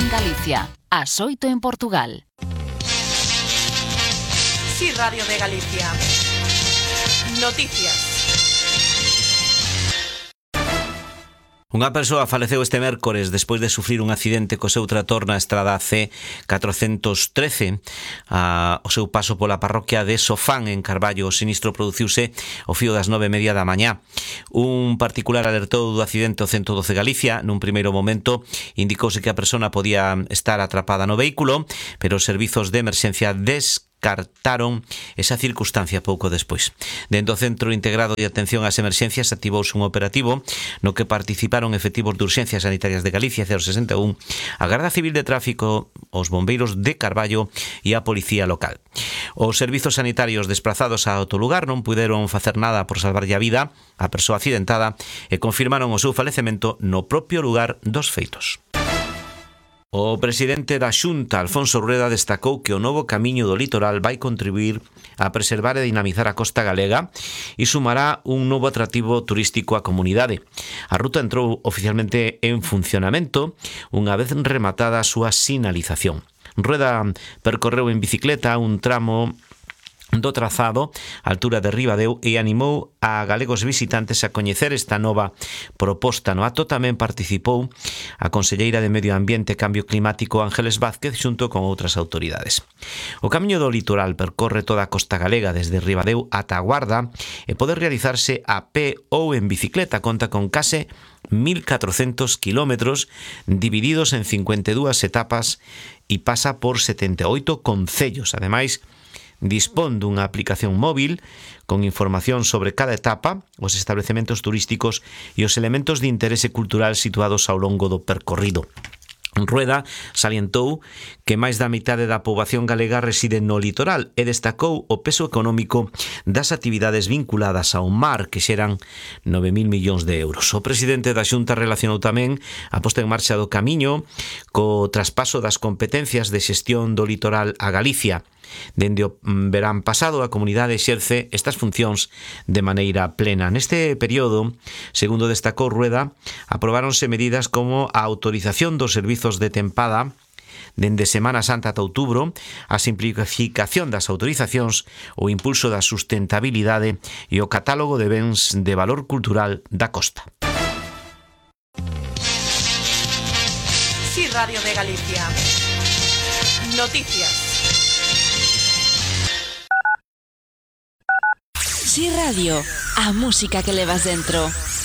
Galicia, ás 8 en Portugal. Sí, Radio de Galicia. Noticias. Unha persoa faleceu este mércores despois de sufrir un accidente co seu trator na estrada C413 ao seu paso pola parroquia de Sofán en Carballo. O sinistro produciuse ao fío das 9:30 da mañá. Un particular alertou do accidente ao 112 Galicia. Nun primeiro momento indicouse que a persona podía estar atrapada no vehículo, pero os servizos de emerxencia descartaron esa circunstancia pouco despois. Dentro do Centro Integrado de Atención ás Emerxencias activouse un operativo no que participaron efectivos de Urxencias Sanitarias de Galicia 061, a Garda Civil de Tráfico, os bombeiros de Carballo e a Policía Local. Os servizos sanitarios desprazados a outro lugar non puderon facer nada por salvarlle a vida á persoa accidentada e confirmaron o seu falecemento no propio lugar dos feitos. O presidente da Xunta, Alfonso Rueda, destacou que o novo camiño do litoral vai contribuir a preservar e dinamizar a costa galega e sumará un novo atractivo turístico á comunidade. A ruta entrou oficialmente en funcionamento unha vez rematada a súa sinalización. Rueda percorreu en bicicleta un tramo do trazado á altura de Ribadeo e animou a galegos visitantes a coñecer esta nova proposta. No acto tamén participou a conselleira de Medio Ambiente e Cambio Climático Ángeles Vázquez xunto con outras autoridades. O camiño do litoral percorre toda a costa galega desde Ribadeo ata a Guarda e pode realizarse a pé ou en bicicleta. Conta con case 1.400 kilómetros divididos en 52 etapas e pasa por 78 concellos. Ademais, dispón dunha aplicación móvil con información sobre cada etapa, os establecementos turísticos e os elementos de interese cultural situados ao longo do percorrido. Rueda salientou que máis da mitade da poboación galega reside no litoral e destacou o peso económico das actividades vinculadas ao mar, que xeran 9.000 millóns de euros. O presidente da Xunta relacionou tamén a posta en marcha do camiño co traspaso das competencias de xestión do litoral a Galicia. Dende o verán pasado, a comunidade exerce estas funcións de maneira plena. Neste período, segundo destacou Rueda, aprobáronse medidas como a autorización dos servizos de tempada dende Semana Santa ata outubro, a simplificación das autorizacións, o impulso da sustentabilidade e o catálogo de bens de valor cultural da costa. Sí, Radio de Galicia. Noticias. Sí Radio, a música que levas dentro.